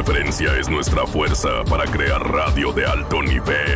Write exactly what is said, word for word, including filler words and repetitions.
preferencia es nuestra fuerza para crear radio de alto nivel.